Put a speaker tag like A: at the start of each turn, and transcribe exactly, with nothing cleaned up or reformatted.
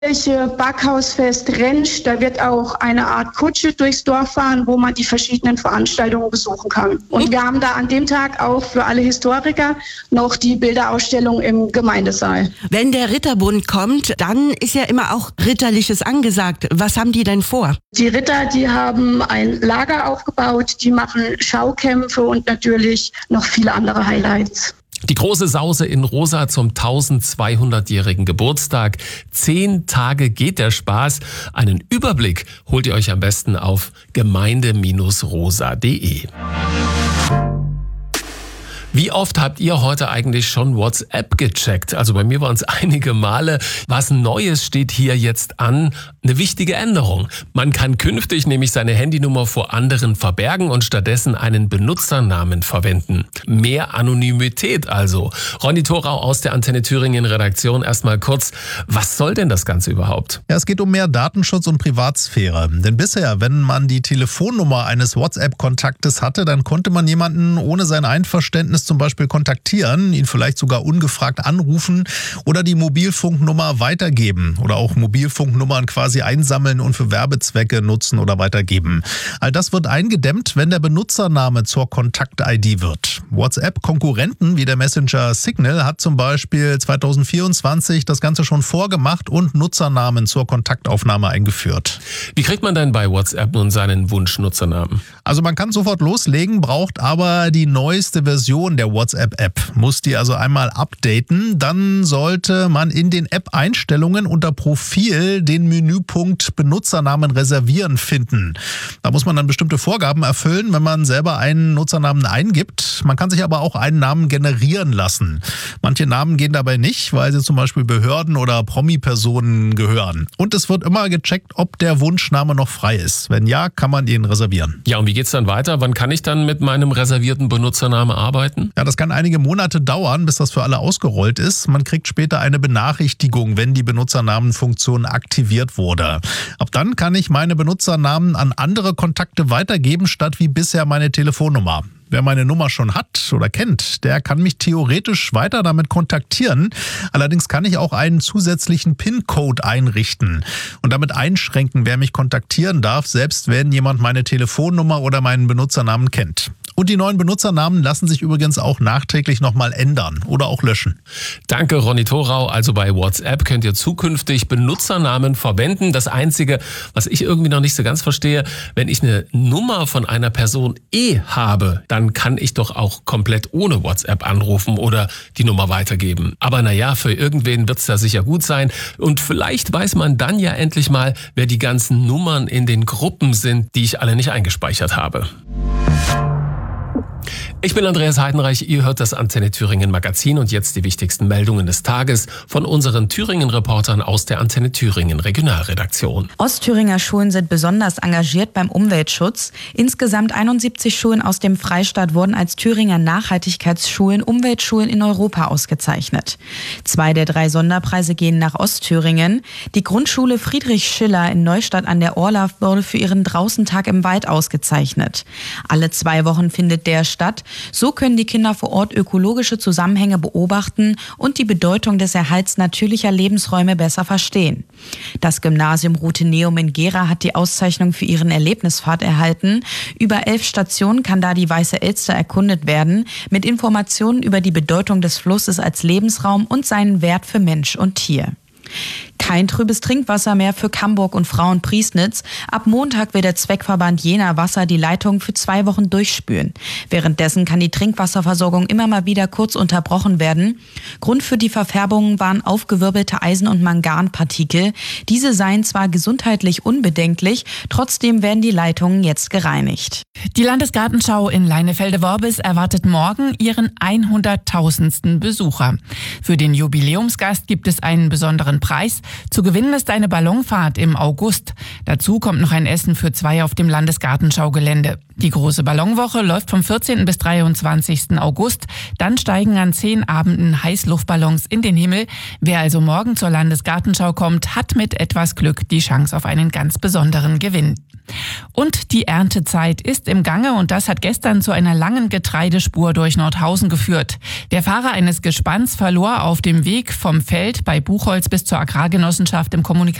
A: Backhausfest Rentsch, da wird auch eine Art Kutsche durchs Dorf fahren, wo man die verschiedenen Veranstaltungen besuchen kann. Und wir haben da an dem Tag auch für alle Historiker noch die Bilderausstellung im Gemeindesaal.
B: Wenn der Ritterbund kommt, dann ist ja immer auch Ritterliches angesagt. Was haben die denn vor?
A: Die Ritter, die haben ein Lager aufgebaut, die machen Schaukämpfe und natürlich noch viele andere Highlights.
C: Die große Sause in Rosa zum eintausendzweihundertjährigen Geburtstag. Zehn Tage geht der Spaß. Einen Überblick holt ihr euch am besten auf gemeinde Bindestrich rosa punkt de. Wie oft habt ihr heute eigentlich schon WhatsApp gecheckt? Also bei mir waren es einige Male. Was Neues steht hier jetzt an? Eine wichtige Änderung. Man kann künftig nämlich seine Handynummer vor anderen verbergen und stattdessen einen Benutzernamen verwenden. Mehr Anonymität also. Ronny Thorau aus der Antenne Thüringen Redaktion. Erstmal kurz, was soll denn das Ganze überhaupt?
D: Ja, es geht um mehr Datenschutz und Privatsphäre. Denn bisher, wenn man die Telefonnummer eines WhatsApp-Kontaktes hatte, dann konnte man jemanden ohne sein Einverständnis zum Beispiel kontaktieren, ihn vielleicht sogar ungefragt anrufen oder die Mobilfunknummer weitergeben oder auch Mobilfunknummern quasi einsammeln und für Werbezwecke nutzen oder weitergeben. All das wird eingedämmt, wenn der Benutzername zur Kontakt-I D wird. WhatsApp-Konkurrenten wie der Messenger Signal hat zum Beispiel zweitausendvierundzwanzig das Ganze schon vorgemacht und Nutzernamen zur Kontaktaufnahme eingeführt.
C: Wie kriegt man denn bei WhatsApp nun seinen Wunschnutzernamen?
D: Also man kann sofort loslegen, braucht aber die neueste Version der WhatsApp-App. Muss die also einmal updaten, dann sollte man in den App-Einstellungen unter Profil den Menüpunkt Benutzernamen reservieren finden. Da muss man dann bestimmte Vorgaben erfüllen, wenn man selber einen Nutzernamen eingibt. Man kann sich aber auch einen Namen generieren lassen. Manche Namen gehen dabei nicht, weil sie zum Beispiel Behörden oder Promi-Personen gehören. Und es wird immer gecheckt, ob der Wunschname noch frei ist. Wenn ja, kann man ihn reservieren.
C: Ja, und wie geht's dann weiter? Wann kann ich dann mit meinem reservierten Benutzernamen arbeiten?
D: Ja, das kann einige Monate dauern, bis das für alle ausgerollt ist. Man kriegt später eine Benachrichtigung, wenn die Benutzernamenfunktion aktiviert wurde. Ab dann kann ich meine Benutzernamen an andere Kontakte weitergeben, statt wie bisher meine Telefonnummer. Wer meine Nummer schon hat oder kennt, der kann mich theoretisch weiter damit kontaktieren. Allerdings kann ich auch einen zusätzlichen PIN-Code einrichten und damit einschränken, wer mich kontaktieren darf, selbst wenn jemand meine Telefonnummer oder meinen Benutzernamen kennt. Und die neuen Benutzernamen lassen sich übrigens auch nachträglich nochmal ändern oder auch löschen.
C: Danke, Ronny Thorau. Also bei WhatsApp könnt ihr zukünftig Benutzernamen verwenden. Das Einzige, was ich irgendwie noch nicht so ganz verstehe, wenn ich eine Nummer von einer Person eh habe, dann kann ich doch auch komplett ohne WhatsApp anrufen oder die Nummer weitergeben. Aber naja, für irgendwen wird es da sicher gut sein. Und vielleicht weiß man dann ja endlich mal, wer die ganzen Nummern in den Gruppen sind, die ich alle nicht eingespeichert habe. Ich bin Andreas Heidenreich, ihr hört das Antenne Thüringen Magazin und jetzt die wichtigsten Meldungen des Tages von unseren Thüringen-Reportern aus der Antenne Thüringen Regionalredaktion.
E: Ostthüringer Schulen sind besonders engagiert beim Umweltschutz. Insgesamt einundsiebzig Schulen aus dem Freistaat wurden als Thüringer Nachhaltigkeitsschulen, Umweltschulen in Europa ausgezeichnet. Zwei der drei Sonderpreise gehen nach Ostthüringen. Die Grundschule Friedrich Schiller in Neustadt an der Orla wurde für ihren Draußentag im Wald ausgezeichnet. Alle zwei Wochen findet der statt. So können die Kinder vor Ort ökologische Zusammenhänge beobachten und die Bedeutung des Erhalts natürlicher Lebensräume besser verstehen. Das Gymnasium Rutheneum in Gera hat die Auszeichnung für ihren Erlebnisfahrt erhalten. Über elf Stationen kann da die Weiße Elster erkundet werden, mit Informationen über die Bedeutung des Flusses als Lebensraum und seinen Wert für Mensch und Tier. Kein trübes Trinkwasser mehr für Camburg und Frauenpriesnitz. Ab Montag will der Zweckverband Jena Wasser die Leitung für zwei Wochen durchspülen. Währenddessen kann die Trinkwasserversorgung immer mal wieder kurz unterbrochen werden. Grund für die Verfärbungen waren aufgewirbelte Eisen- und Manganpartikel. Diese seien zwar gesundheitlich unbedenklich, trotzdem werden die Leitungen jetzt gereinigt.
F: Die Landesgartenschau in Leinefelde-Worbis erwartet morgen ihren hunderttausendsten Besucher. Für den Jubiläumsgast gibt es einen besonderen Preis. Zu gewinnen ist eine Ballonfahrt im August. Dazu kommt noch ein Essen für zwei auf dem Landesgartenschaugelände. Die große Ballonwoche läuft vom vierzehnten bis dreiundzwanzigsten August. Dann steigen an zehn Abenden Heißluftballons in den Himmel. Wer also morgen zur Landesgartenschau kommt, hat mit etwas Glück die Chance auf einen ganz besonderen Gewinn. Und die Erntezeit ist im Gange und das hat gestern zu einer langen Getreidespur durch Nordhausen geführt. Der Fahrer eines Gespanns verlor auf dem Weg vom Feld bei Buchholz bis zur Agrargenossenschaft im Kommunikations